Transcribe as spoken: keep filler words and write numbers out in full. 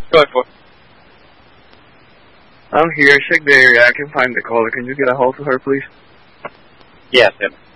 Go ahead, for. I'm here. Check the area. I can find the caller. Can you get a hold of her, please? Yes, him.